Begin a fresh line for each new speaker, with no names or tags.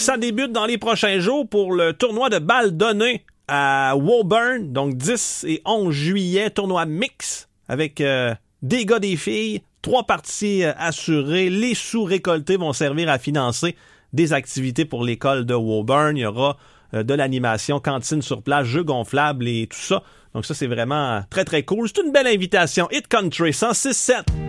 ça débute dans les prochains jours pour le tournoi de balle donnée à Woburn, donc 10 et 11 juillet, tournoi mix avec des gars, des filles, 3 parties assurées. Les sous récoltés vont servir à financer des activités pour l'école de Woburn. Il y aura de l'animation, cantine sur place, jeux gonflables et tout ça. Donc ça, c'est vraiment très, très cool. C'est une belle invitation. Hit Country 106.7.